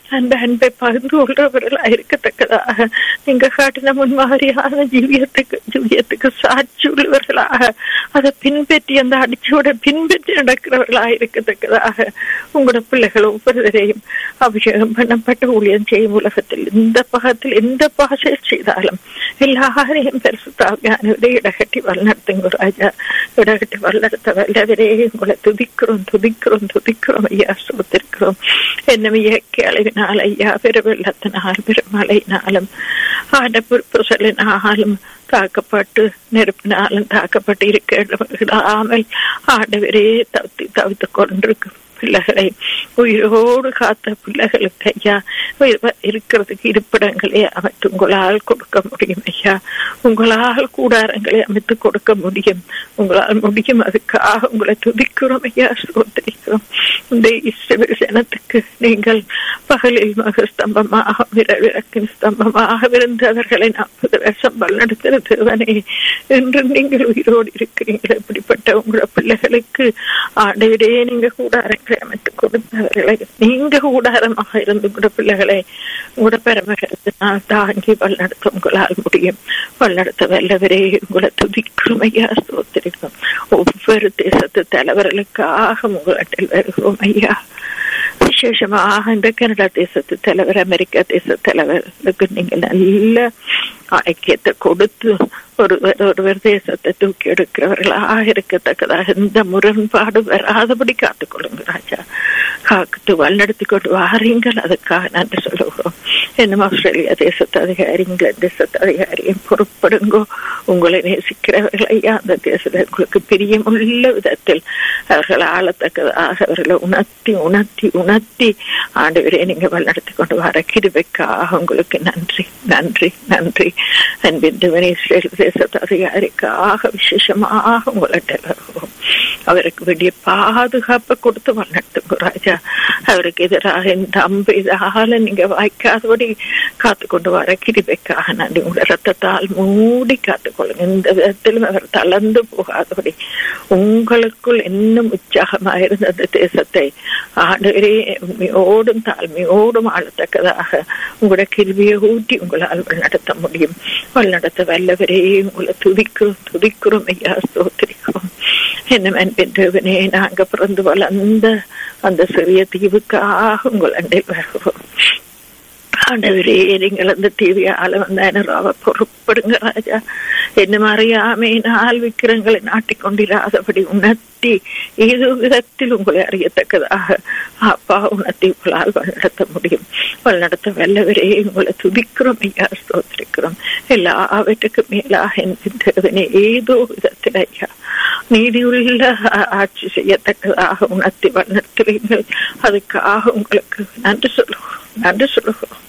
[SPEAKER 2] அந்த அன்பை பகிர்ந்து கொள்றவர்களாக இருக்கத்தக்கதாக நீங்க காட்டின முன்மாதிரியான ஜீவியத்துக்கு ஜீவியத்துக்கு சாட்சி உள்ளவர்களாக அதை பின்பற்றி அந்த அடிச்சோட பின்பற்றி நடக்கிறவர்களாக இருக்கத்தக்கதாக உங்களோட பிள்ளைகள் ஒவ்வொருவரையும் அபிஷேகம் பண்ணப்பட்டு ஊழியம் செய்யும் உலகத்தில் இந்த பாகத்தில் எந்த பாஷையில் செய்தாலும் எல்லாரையும் பெருசுத்தாவியானவரே இடகட்டி வழிநடத்துங்க ராஜா. இடகட்டி வழிநடத்த வல்லவரே உங்களை துதிக்கிறோம் துதிக்கிறோம் துதிக்கிறோம் ஐயா. சுமத்திருக்கிறோம் என்ன இயற்கை அளவினால் ஐயா, பெருவெள்ளத்தினால் பெருமழையினாலும் ஆண்ட புறப்புசலினாலும் தாக்கப்பட்டு நெருப்பினாலும் தாக்கப்பட்டு இருக்கிறவர்களாமல் ஆண்டவரே தவித்து தவித்து கொண்டிருக்கும் பிள்ளைகளை உயிரோடு காத்த பிள்ளைகளுக்கு ஐயா இருக்கிறதுக்கு இருப்பிடங்களே அமைத்து உங்களால் கொடுக்க முடியும் ஐயா. உங்களால் கூடாரங்களை அமைத்து கொடுக்க முடியும். உங்களால் முடியும். அதுக்காக உங்களை துதிக்கிறோம் ஐயா, சோதரிக்கிறோம். இந்த இஸ்ரவேல் ஜனத்துக்கு நீங்கள் பகலில் மக ஸ்தம்பமாக விரவிறக்கின் ஸ்தம்பமாக இருந்தவர்களை நாற்பது வருஷம் வழிநடத்துகிற தேவனே, என்று நீங்கள் உயிரோடு இருக்கிறீர்கள். இப்படிப்பட்ட உங்களோட பிள்ளைகளுக்கு ஆண்டவரே நீங்க கூடாரங்களை அமைத்து கொடுத்தவர்களை நீங்க கூடாரமாக இருந்து உங்களோட பிள்ளைகளை உங்களோட பெருமகத்தினால் தாங்கி வழிநடத்த உங்களால் முடியும். வழிநடத்த வல்லவரே உங்களை துதிக்கிறோம் ஐயா, ஸ்தோத்திரிக்கிறோம். ஒவ்வொரு தேசத்து தலைவர்களுக்காக உங்களிடத்தில் வருகிறோம் ஐயா. விசேஷமாக இந்த கனடா தேசத்து தலைவர், அமெரிக்கா தேச தலைவர்களுக்கு நீங்க நல்ல ஐக்கியத்தை கொடுத்து ஒருவர் ஒருவர் தேசத்தை தூக்கி எடுக்கிறவர்களாக இருக்கத்தக்கதாக இந்த முரண்பாடு வராதபடி காத்துக்கொள்ளுங்க ராஜா. காத்து வழிநடத்தி கொண்டு வாரீங்கள், அதுக்காக நன்றி சொல்லுகிறோம். இன்னும் ஆஸ்திரேலியா தேசத்து அதிகாரி, இங்கிலாந்து தேசத்து அதிகாரியும் பொறுப்படுங்கோ. உங்களை நேசிக்கிறவர்கள் ஐயா, அந்த தேசத்தை உங்களுக்கு பிரியமுள்ள விதத்தில் அவர்கள் ஆளத்தக்கதாக அவர்களை உணர்த்தி உணர்த்தி உணர்த்தி ஆண்டவரே நீங்க வழிநடத்தி கொண்டு வர கிருபைக்காக உங்களுக்கு நன்றி நன்றி நன்றி. அன்பின் இஸ்ரேல் தேசத்து அதிகாரிக்காக விசேஷமாக உங்கள்கிட்ட அவருக்கு வேண்டிய பாதுகாப்பை கொடுத்து வழிநடத்துங்க ராஜா. அவருக்கு எதிராக இந்த அம்பு இதால நீங்க வாய்க்காதபடி காத்து கொண்டு வர கிருபைக்காக நன்றி. உங்களோட ரத்தத்தால் மூடி காத்துக்கொள்ளுங்க. இந்த விதத்திலும் அவர் தளர்ந்து போகாதபடி உங்களுக்குள் இன்னும் உற்சாகமாக இருந்த அந்த தேசத்தை ஆண்டவரே உண்மையோடும் தாழ்மையோடும் ஆளத்தக்கதாக உங்களோட கிருபையை ஊட்டி உங்களால் வழிநடத்த முடியும். வழிநடத்த வல்லவரே உங்களை துதிக்கிறோம் துதிக்கிறோம் ஐயா, ஸ்தோத்திரிக்கிறோம். என்ன அன்பின் தேவனே, நாங்க பிறந்து வளர்ந்த அந்த சிறிய தீவுக்காக உங்கள் அண்டில் வருகிறோம். ஆண்டவரே நீங்கள் அந்த தீவியால வந்த பொறுப்படுங்க ராஜா. என்ன அறியாமையினால் விக்கிரங்களை நாட்டிக்கொண்டிராதபடி உணர்த்தி ஏதோ விதத்தில் உங்களை அறியத்தக்கதாக அப்பா உணர்த்தி உங்களால் வழிநடத்த முடியும். வழிநடத்த வல்லவரே உங்களை துதிக்கிறோம் ஐயா, ஸ்தோத்திரிக்கிறோம். எல்லாவற்றுக்கும் மேலாக என் தேவனே ஏதோ விதத்தில் ஐயா நீதியுள்ள ஆட்சி செய்யத்தக்கதாக உணர்த்தி வழிநடத்துவீங்கள். அதுக்காக உங்களுக்கு நன்றி சொல்லுவோம் நன்றி சொல்லுவோம்.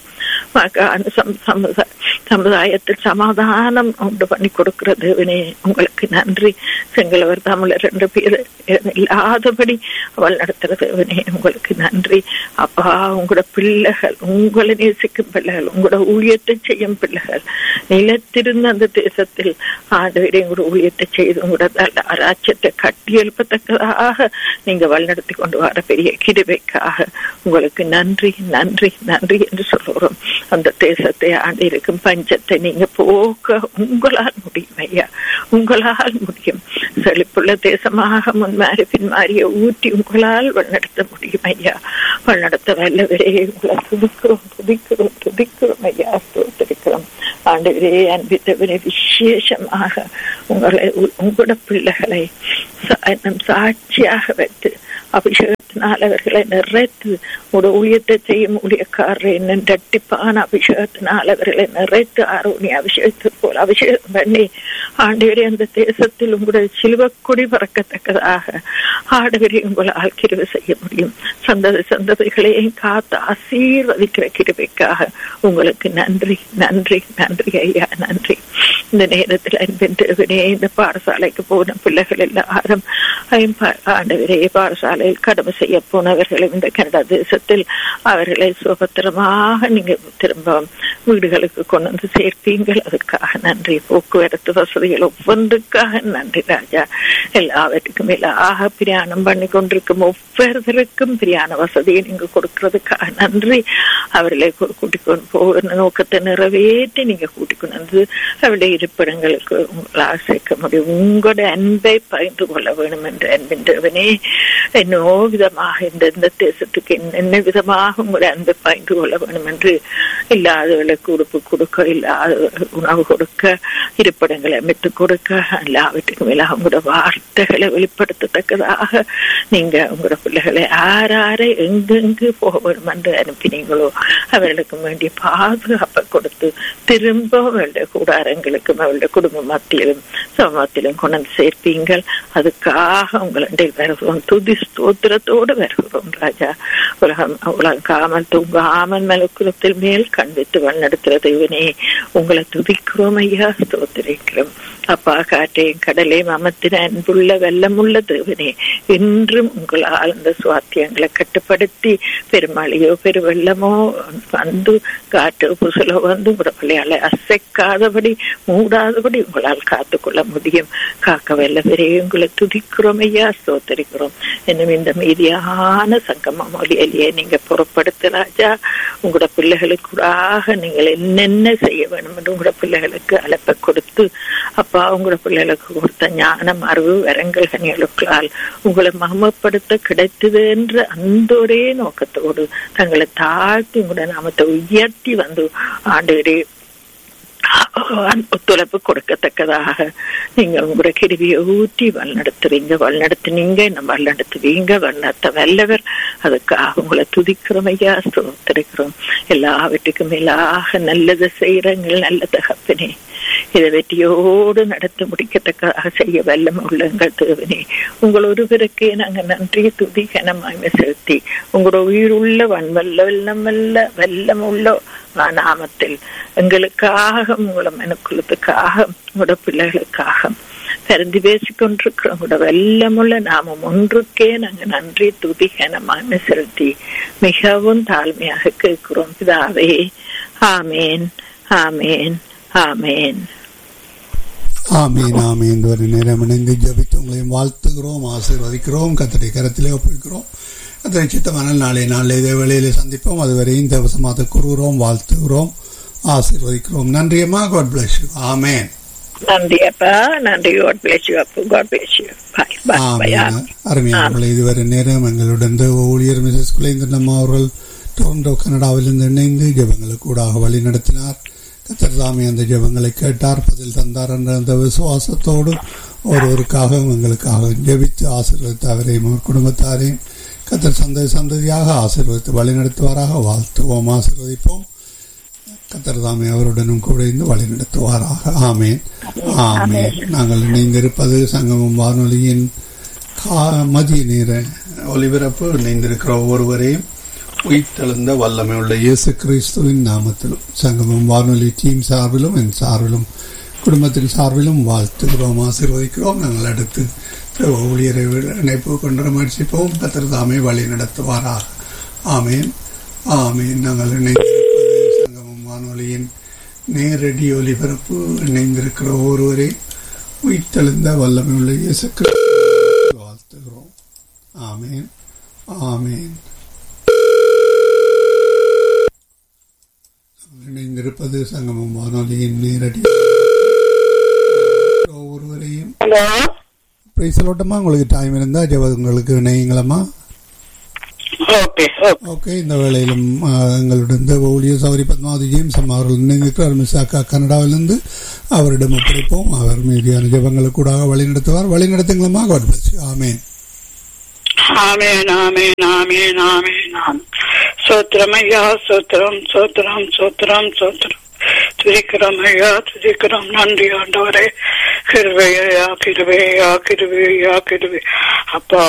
[SPEAKER 2] சமுதாயத்தில் சமாதானம் உண்டு பண்ணி கொடுக்கிற தேவனே உங்களுக்கு நன்றி. செங்கலவர் தமிழர் ரெண்டு பேர் இல்லாதபடி அவள் நடத்துற தேவனே உங்களுக்கு நன்றி. அப்பா உங்களோட பிள்ளைகள், உங்களை நேசிக்கும் பிள்ளைகள், உங்களோட ஊழியத்தை செய்யும் பிள்ளைகள் நிலத்திருந்த அந்த தேசத்தில் ஆண்டவரே உங்களோட ஊழியத்தை செய்து உங்களோட ராஜ்யத்தை கட்டி எழுப்பத்தக்கதாக நீங்க வழிநடத்தி கொண்டு வர பெரிய கிருபைக்காக உங்களுக்கு நன்றி நன்றி நன்றி என்று சொல்லுகிறோம். அந்த தேசத்தை ஆண்டு இருக்கும் பஞ்சத்தை நீங்க போக்க உங்களால் முடியும் ஐயா, உங்களால் முடியும். செழிப்புள்ள தேசமாக முன்மாறி பின்மாறிய ஊற்றி உங்களால் வழிநடத்த முடியும் ஐயா. வழிநடத்த வல்லவரே உங்களை துதிக்கிறோம் துதிக்கிறோம் துதிக்கிறோம் ஐயா, ஸ்தோத்திரிக்கிறோம். ஆண்டவரே அன்பித்தவரே விசேஷமாக உங்களை உங்களோட பிள்ளைகளை சாட்சியாக வைத்து அபிஷேகத்தினால் அவர்களை நிறைத்து உங்களோட ஊழியத்தை செய்யும் ஊழியக்காரரை இன்னும் இரட்டிப்பான அபிஷேகத்தினால் அவர்களை நிறைத்து ஆரோனி அபிஷேகத்து போல் அபிஷேகம் பண்ணி ஆண்டவரே அந்த தேசத்தில் உங்களுடைய சிலுவக்கொடி பறக்கத்தக்கதாக ஆண்டவரே உங்களால் கிருபை செய்ய முடியும். சந்ததி சந்ததிகளையும் காத்து ஆசீர்வதிக்கிற கிருபைக்காக உங்களுக்கு நன்றி நன்றி நன்றி ஐயா நன்றி. இந்த நேரத்தில் அன்பின் தேவனே இந்த பாடசாலைக்கு போன பிள்ளைகள் எல்லாரும் ஆண்டவரே பாடசாலையில் கடமை செய்ய போனவர்களும் இந்த கனடா தேசத்தில் அவர்களை சுபத்திரமாக நீங்க திரும்ப வீடுகளுக்கு கொண்டு வந்து சேர்ப்பீங்கள். அதுக்காக நன்றி. போக்குவரத்து வசதிகள் ஒவ்வொன்றுக்காக நன்றி ராஜா. எல்லாவற்றுக்கும் எல்லாக பிரயாணம் பண்ணி கொண்டிருக்கும் ஒவ்வொருவருக்கும் பிரயாண வசதியை நீங்க கொடுக்கறதுக்காக நன்றி. அவர்களை கூட்டிக் கொண்டு போகிற நோக்கத்தை நிறைவேற்றி நீங்க கூட்டிக் கொண்டு வந்து அவருடைய இருப்பிடங்களுக்கு உங்களால் சேர்க்க முடியும். உங்களோட அன்பை பகிர்ந்து கொள்ள வேண்டும் என்ற அன்பின் தேவனே, என்னோ விதமாக இந்த இந்த தேசத்துக்கு என்னென்ன விதமாக உங்களுடைய அன்பை பகிர்ந்து கொள்ள வேண்டும் என்று இல்லாதவர்களுக்கு உடுப்பு கொடுக்க, இல்லாத உணவு கொடுக்க, இருப்பிடங்களை அமைத்து கொடுக்க, எல்லாவற்றுக்கும் எல்லாம் உங்களோட வார்த்தைகளை வெளிப்படுத்தத்தக்கதாக நீங்க உங்களோட பிள்ளைகளை ஆறாரை எங்கெங்கு போக வேண்டும் என்று அனுப்பினீங்களோ அவர்களுக்கு வேண்டிய பாதுகாப்பை கொடுத்து திரும்ப அவருடைய கூடாரங்களுக்கும் அவருடைய குடும்ப மத்தியிலும் சமத்திலும் கொண்டு சேர்ப்பீங்கள். அதுக்காக உங்களுடைய வருகிறோம். துதி ஸ்தோத்திரத்தோடு வருகிறோம் ராஜா. உலகம் உலகாமல் தூங்காமல் மலக்குலத்தில் மேல் கண்வித்து வழிநடத்துகிற தேவனே, உங்களை துதிக்கிறோம் ஐயா, ஸ்தோத்திரிக்கிறோம். அப்பா, காற்றையும் கடலையும் அமர்த்தின அன்புள்ள வெள்ளமுள்ள தேவனே, இன்றும் உங்களால் இந்த சுவாத்தியங்களை கட்டுப்படுத்தி பெருமழையோ பெருவெள்ளமோ வந்து காற்று புசலோ வந்து உங்களோட பிள்ளையால அசைக்காதபடி மூடாதபடி உங்களால் காத்துக்கொள்ள முடியும். காக்க வெள்ளவரே உங்களை துதிக்கிறோம் ஐயா, ஸ்தோத்திரிக்கிறோம். இன்னும் இந்த மீதியான சங்கம மொழியிலேயே நீங்க புறப்படுத்த ராஜா. உங்களோட பிள்ளைகளுக்குடாக நீங்கள் என்னென்ன செய்ய வேண்டும் என்று உங்களோட பிள்ளைகளுக்கு அழைப்பை கொடுத்து அப்பா உங்களோட பிள்ளைகளுக்கு கொடுத்த ஞானம் அறிவு வரங்கள் கனிகளுக்களால் உங்களை மகமப்படுத்த கிடைத்தது என்ற அந்த ஒரே நோக்கத்தோடு தங்களை தாழ்த்தி உங்களோட நாமத்தை உயர்த்தி வந்து ஆண்டவரே ஒத்துழைப்பு கொடுக்கத்தக்கதாக நீங்க உங்களோட கிருவியை ஊற்றி வழிநடத்துறீங்க, வழிநடத்துனீங்க, நம்ம வழிநடத்துவீங்க, வழிநடத்த வல்லவர். அதுக்காக உங்களை துதிக்கிறோம் ஐயா, ஸ்தோத்திரிக்கிறோம். எல்லாவற்றுக்கும் மேலாக நல்லது செய்யறங்கள் நல்ல தகப்பனே, இதை வெற்றியோடு நடத்தி முடிக்கத்தக்கதாக செய்ய வல்லம் உள்ளங்கள் தேவனே. உங்கள் ஒருவருக்கே நாங்க நன்றி துதி கனமாய்மை செலுத்தி உங்களோட உயிருள்ள வன்வல்ல வெள்ளம் வல்ல வெள்ளம் உள்ள நாமத்தில் எங்களுக்காக உங்களோட மனுக்குலத்துக்காக உங்களோட பிள்ளைகளுக்காக பிறந்து பேசிக்கொண்டிருக்கிற உங்களோட வெள்ளமுள்ள நாமம் ஒன்றுக்கே நாங்க நன்றி துதி கனமாய்மை செலுத்தி மிகவும் தாழ்மையாக கேட்கிறோம் பிதாவே. ஆமேன், ஆமேன், ஆமேன்,
[SPEAKER 1] ஆமீன், ஆமீன். ஒரு நேரம் இணைந்து ஜபித்து உங்களையும் வாழ்த்துகிறோம், ஆசீர்வதிக்கிறோம், கர்த்தருடைய கரத்திலே ஒப்புவிக்கிறோம். கர்த்தரை சித்தமான நாளை நாளை இதே வேளையிலே சந்திப்போம். அதுவரையும் தேவசமாக கூறுகிறோம், வாழ்த்துகிறோம், ஆசீர்வதிக்கிறோம். நன்றி அம்மா. God bless you. ஆமேன்.
[SPEAKER 2] நன்றி அப்பா, நன்றி. காட் பிளஸ் யூ அப்பா. God bless you. By by.
[SPEAKER 1] ஆமேன். அருமையானவர்களே, இதுவரை நேரம் எங்களுடன் ஊழியர் மிஸ்ஸஸ் குலேந்திரன் அம்மா அவர்கள் டொரண்டோ கனடாவிலிருந்து இணைந்து ஜெபங்களுக்கு கூடாக வழி நடத்தினார். கர்த்தர்தாமே அந்த ஜெபங்களை கேட்டார், பதில் தந்தார் என்ற அந்த விசுவாசத்தோடு ஒருவருக்காக எங்களுக்காக ஜெபித்து ஆசீர்வதித்து அவரையும் அவர் குடும்பத்தாரையும் கர்த்தர் சந்ததி சந்ததியாக ஆசீர்வதித்து வழி நடத்துவாராக. வாழ்த்துவோம், ஆசீர்வதிப்போம். கர்த்தர்தாமே அவருடனும் கூட இருந்து வழி நடத்துவாராக. ஆமேன், ஆமேன். நாங்கள் இணைந்திருப்பது சங்கமம் வானொலியின் மதிய நேர ஒலிபரப்பு. இணைந்திருக்கிற ஒவ்வொருவரையும் உயிர்த்தெழுந்த வல்லமை உள்ள இயேசு கிறிஸ்துவின் நாமத்திலும் சங்கமம் வானொலி டீம் சார்பிலும் என் சார்பிலும் குடும்பத்தின் சார்பிலும் வாழ்த்துகிறோம், ஆசீர்வதிக்கிறோம். நாங்கள் அடுத்து ஊழியரை இணைப்பு கொண்டு முயற்சிப்போம். கர்த்தர்தாமே வழி நடத்துவாராக. ஆமேன், ஆமேன். நாங்கள் இணைந்திருப்பது சங்கமம் வானொலியின் நேரடி ஒலிபரப்பு. இணைந்திருக்கிற ஒருவரை உயிர்த்தெழுந்த வல்லமை உள்ள இயேசு கிறிஸ்து வாழ்த்துகிறோம். ஆமேன், ஆமேன். இணைந்திருப்பது சங்கமம் வானொலியின் நேரடி ஒவ்வொருவரையும் சொல்லட்டுமா? உங்களுக்கு டைம் இருந்தா உங்களுக்கு இணையுங்களம்மா. ஓகே. இந்த வேளையிலும் எங்களுடன் ஊழியர் சௌரி பத்மாவதி ஜேம்ஸ் அம்மா அவர்கள் இணைந்திருக்கிறார் மிஸ்ஸாக்கா கனடாவிலிருந்து. அவரிடம் ஒப்படைப்போம். அவர் மீதியான ஜெபங்களை கூட வழி நடத்துவார். வழி நடத்துங்களம்மா. God bless you. ஆமேன்,
[SPEAKER 3] ஆமேன், ஆமேன், ஆமேன், ஆமேன், ஆமேன். சோத்திரம் ஐயா, சோத்திரம், சோத்திரம், சோத்திரம், சோத்திரம். துதிக்கிறோம் ஐயா, துதிக்கிறோம். நன்றி ஆண்டவரே. கிருபையா, கிருபையா, கிருபையா, கிருபை அப்பா.